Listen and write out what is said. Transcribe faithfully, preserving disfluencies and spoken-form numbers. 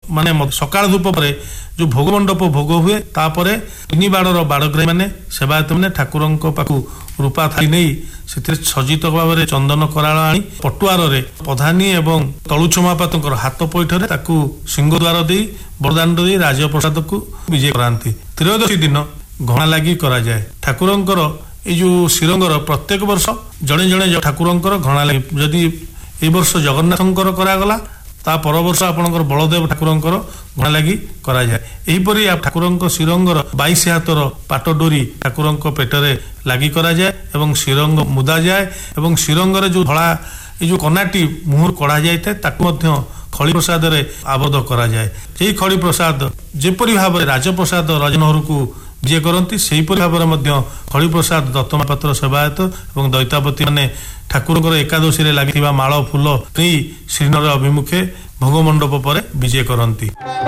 माने सकाळ धूप पर जो भोगमंडप भोग हुए तापर तीन बाड़र बाड़ग्राही मैंने सेवायत मैंने ठाकुर पाखु रूपा थाली नहीं से सजित भाव में चंदन कराल आनी पटुआर प्रधानी एवं तलुच महापात हाथ पैठरे ताकू सिंहद्वार दे बरदाण्ड दे राजप्रसाद को विजय कराती। त्रयोदशी दिन घणा लगी करा जाए। ठाकुरंकर ये जो श्रीरंगर प्रत्येक वर्ष जड़े जड़े ठाकुरंकर घणा लगी जदि ए वर्ष जगन्नाथंकर करागला ता पर वर्ष आपणकर बलदेव ठाकुरंकर घणा लगी करा जाए। एहीपरि ठाकुरंक श्रीरंगर बाईस हाथर पाट डोरी ठाकुरंक पेटरे लगी करा जाए एवं श्रीरंग मुदा जाए एवं श्रीरंगर जो धड़ा ये जो कनाटी मुहर कड़ा जाए ताकू खड़ी प्रसाद रे आबद्ध करा जाए। यही खड़ी प्रसाद जेपरि भाव राजप्रसाद राजनहर को विजय करती से भाव में खड़ी प्रसाद दत्तमापात्र सेवायत और दैतापति मैंने ठाकुर एकादशी लगी माल फूल नहीं श्रीनगर अभिमुखे भोगमंडप पर विजय करती।